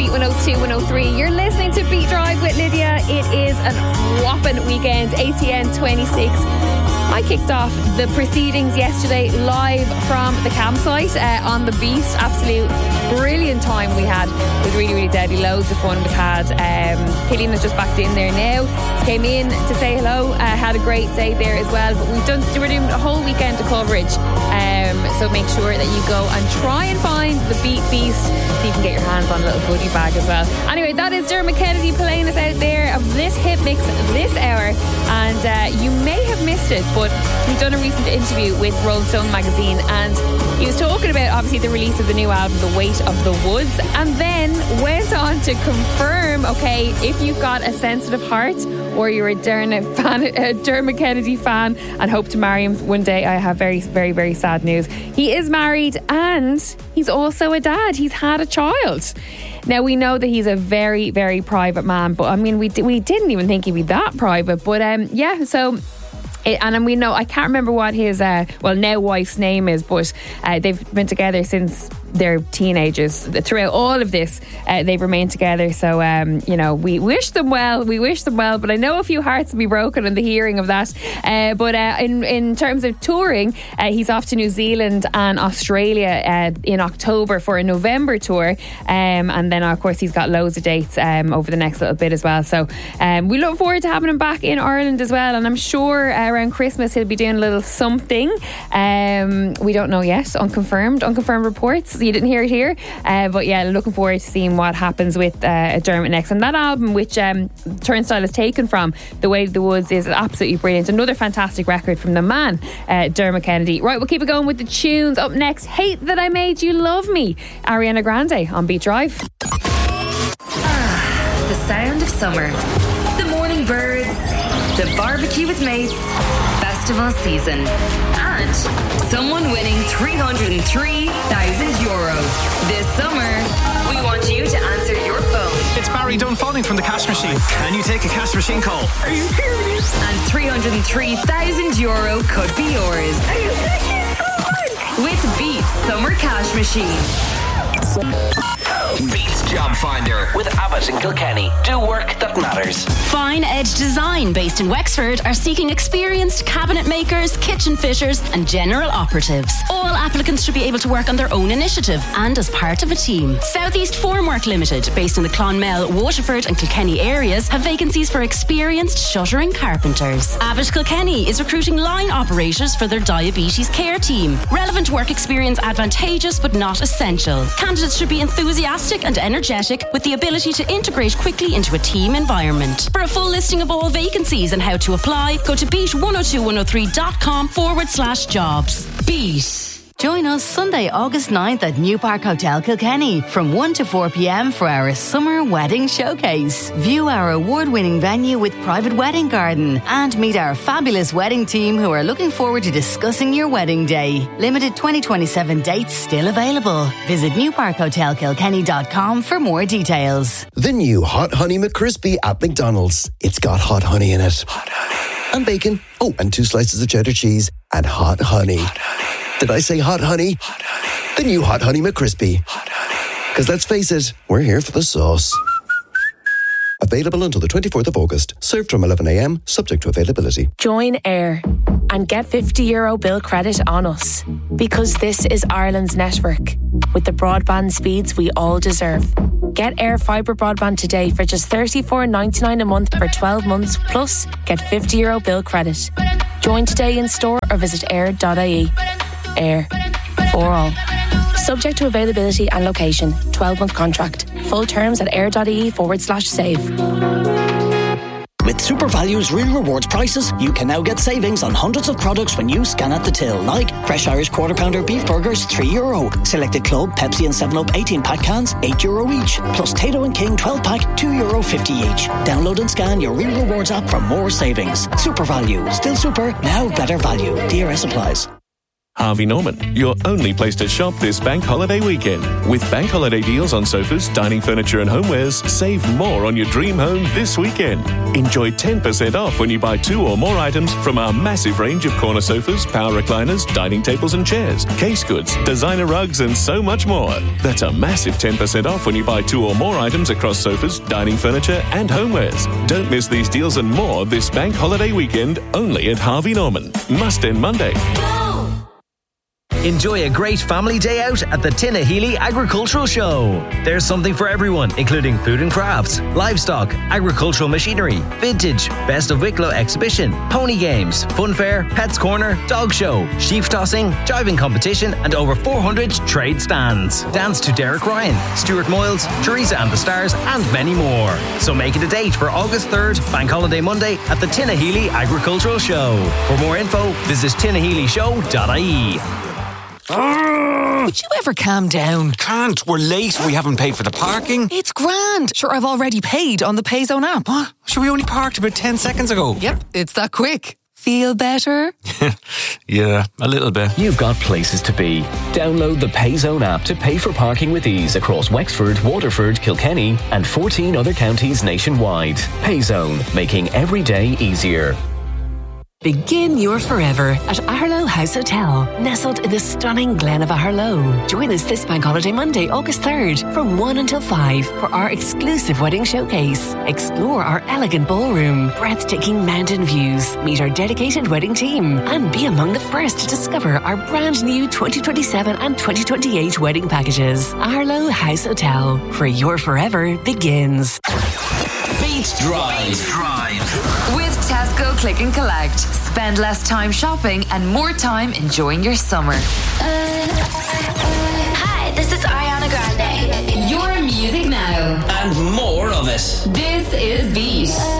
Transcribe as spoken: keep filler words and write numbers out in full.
Beat one oh two, one oh three. You're listening to Beat Drive with Lydia. It is a whopping weekend, A T N twenty-six. I kicked off the proceedings yesterday live from the campsite uh, on the beach. Absolute brilliant time we had. It was really, really deadly. Loads of fun was had. Um, Killian is just back in there now. Came in to say hello. Uh, had a great day there as well. But we've done, we're doing a whole weekend of coverage. Um, so make sure that you go and try and find the Beat Beast so you can get your hands on a little goodie bag as well. Anyway, that is Dermot Kennedy playing us out there of this hit mix this hour. And uh, you may have missed it, but we've done a recent interview with Rolling Stone magazine, and he was talking about obviously the release of the new album The Weight of the Woods, and then went on to confirm, okay, if you've got a sensitive heart or you're a Dermot, fan, a Dermot Kennedy fan and hope to marry him one day, I have very, very, very sad news. He is married and he's also a dad. He's had a child. Now, we know that he's a very, very private man, but I mean, we, we didn't even think he'd be that private. But um, yeah, so... It, and we know, I can't remember what his, uh, well, now wife's name is, but uh, they've been together since they're teenagers. Throughout all of this, uh, they've remained together. So, um, you know, we wish them well. We wish them well. But I know a few hearts will be broken in the hearing of that. Uh, but uh, in, in terms of touring, uh, he's off to New Zealand and Australia uh, in October for a November tour. Um, and then, of course, he's got loads of dates um, over the next little bit as well. So um, we look forward to having him back in Ireland as well. And I'm sure uh, around Christmas he'll be doing a little something. Um, we don't know yet. Unconfirmed. Unconfirmed reports. You didn't hear it here. Uh, but yeah, looking forward to seeing what happens with uh, Dermot next. And that album, which um, Turnstile is taken from, The Weight of the Woods, is absolutely brilliant. Another fantastic record from the man, uh, Dermot Kennedy. Right, we'll keep it going with the tunes. Up next, Hate That I Made You Love Me, Ariana Grande on Beat Drive. Ah, the sound of summer. The morning birds. The barbecue with mates. Festival season. And someone winning three hundred three thousand euro. This summer, we want you to answer your phone. It's Barry Dunfanning from the Cash Machine. And you take a Cash Machine call. Are you serious? And three hundred three thousand euro could be yours. Are you serious? With Beat Summer Cash Machine. Beats Job Finder with Abbott and Kilkenny. Do work that matters. Fine Edge Design, based in Wexford, are seeking experienced cabinet makers, kitchen fitters and general operatives. All applicants should be able to work on their own initiative and as part of a team. Southeast Formwork Limited, based in the Clonmel, Waterford and Kilkenny areas, have vacancies for experienced shuttering carpenters. Abbott Kilkenny is recruiting line operators for their diabetes care team. Relevant work experience advantageous but not essential. Candidates should be enthusiastic and energetic with the ability to integrate quickly into a team environment. For a full listing of all vacancies and how to apply, go to beat one oh two one oh three dot com forward slash jobs. Beat. Join us Sunday, August ninth at New Park Hotel Kilkenny from one to four p.m. for our Summer Wedding Showcase. View our award-winning venue with private wedding garden and meet our fabulous wedding team who are looking forward to discussing your wedding day. Limited twenty twenty-seven dates still available. Visit new park hotel kilkenny dot com for more details. The new Hot Honey McCrispy at McDonald's. It's got hot honey in it. Hot honey. And bacon. Oh, and two slices of cheddar cheese. And hot honey. Hot honey. Did I say hot honey? Hot honey. The new Hot Honey McCrispy. Hot honey. Because let's face it, we're here for the sauce. Available until the twenty-fourth of August. Served from eleven a.m, subject to availability. Join Air and get fifty euro bill credit on us. Because this is Ireland's network. With the broadband speeds we all deserve. Get Air Fibre broadband today for just thirty-four ninety-nine a month for twelve months. Plus, get fifty euro bill credit. Join today in store or visit air dot I E. Air. For all. Subject to availability and location. twelve month contract. Full terms at air.ie forward slash save. With Super Value's Real Rewards prices, you can now get savings on hundreds of products when you scan at the till, like Fresh Irish Quarter Pounder Beef Burgers, three euro. Selected Club, Pepsi and seven up eighteen pack cans, eight euro each. Plus Tato and King twelve pack, two euro fifty each. Download and scan your Real Rewards app for more savings. Super Value. Still super, now better value. D R S applies. Harvey Norman, your only place to shop this bank holiday weekend. With bank holiday deals on sofas, dining furniture and homewares, save more on your dream home this weekend. Enjoy ten percent off when you buy two or more items from our massive range of corner sofas, power recliners, dining tables and chairs, case goods, designer rugs and so much more. That's a massive ten percent off when you buy two or more items across sofas, dining furniture and homewares. Don't miss these deals and more this bank holiday weekend only at Harvey Norman. Must end Monday. Enjoy a great family day out at the Tinahely Agricultural Show. There's something for everyone, including food and crafts, livestock, agricultural machinery, vintage, Best of Wicklow exhibition, pony games, fun fair, pets corner, dog show, sheaf tossing, jiving competition and over four hundred trade stands. Dance to Derek Ryan, Stuart Moyles, Teresa and the Stars and many more. So make it a date for August third, Bank Holiday Monday at the Tinahely Agricultural Show. For more info, visit tinahely show dot I E. Would you ever calm down? Can't. We're late. We haven't paid for the parking. It's grand. Sure, I've already paid on the Payzone app. What? Sure, we only parked about ten seconds ago. Yep, it's that quick. Feel better? Yeah, a little bit. You've got places to be. Download the Payzone app to pay for parking with ease across Wexford, Waterford, Kilkenny and fourteen other counties nationwide. Payzone, making every day easier. Begin your forever at Aherlow House Hotel, nestled in the stunning Glen of Aherlow. Join us this Bank Holiday Monday, August third, from one until five for our exclusive wedding showcase. Explore our elegant ballroom, breathtaking mountain views, meet our dedicated wedding team, and be among the first to discover our brand new twenty twenty-seven and twenty twenty-eight wedding packages. Aherlow House Hotel, where your forever begins. Beat Drive. Drive. With Tesco Click and Collect. Spend less time shopping and more time enjoying your summer. Hi, this is Ariana Grande. Your music now. And more of it. This is Beat.